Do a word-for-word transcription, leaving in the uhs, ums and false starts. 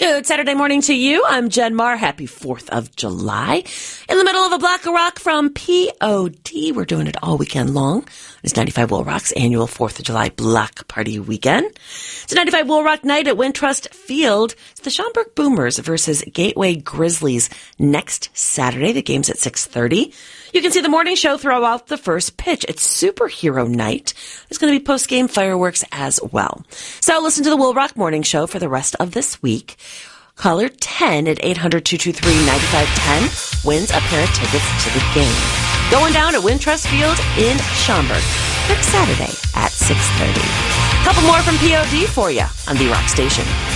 Good Saturday morning to you. I'm Jen Marr. Happy fourth of July. In the middle of a block of rock from P O D. We're doing it all weekend long. It's ninety-five Wool Rock's annual fourth of July block party weekend. It's ninety-five Wool Rock night at Wintrust Field. It's the Schaumburg Boomers versus Gateway Grizzlies next Saturday. The game's at six thirty. You can see the morning show throughout the first pitch. It's Superhero Night. There's going to be post-game fireworks as well. So listen to the Wool Rock Morning Show for the rest of this week. Caller ten at eight hundred, two two three, nine five one zero wins a pair of tickets to the game. Going down at Wintrust Field in Schaumburg next Saturday at six thirty. Couple more from P O D for you on the Rock Station.